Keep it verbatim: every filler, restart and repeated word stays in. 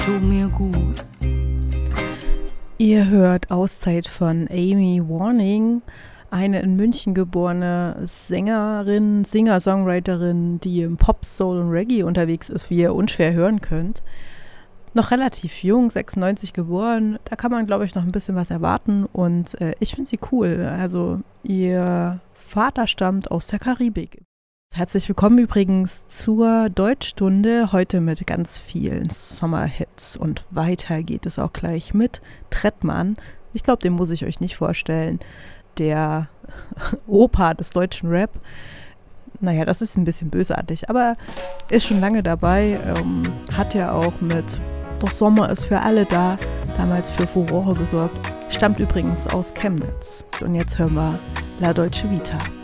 tut mir gut. Ihr hört Auszeit von Amy Warning, eine in München geborene Sängerin, Singer-Songwriterin, die im Pop, Soul und Reggae unterwegs ist, wie ihr unschwer hören könnt. Noch relativ jung, sechsundneunzig geboren, da kann man, glaube ich, noch ein bisschen was erwarten und äh, ich finde sie cool. Also ihr Vater stammt aus der Karibik. Herzlich willkommen übrigens zur Deutschstunde, heute mit ganz vielen Sommerhits und weiter geht es auch gleich mit Trettmann. Ich glaube, den muss ich euch nicht vorstellen. Der Opa des deutschen Rap. Naja, das ist ein bisschen bösartig, aber ist schon lange dabei, ähm, hat ja auch mit Doch Sommer ist für alle da, damals für Furore gesorgt. Stammt übrigens aus Chemnitz. Und jetzt hören wir La Dolce Vita.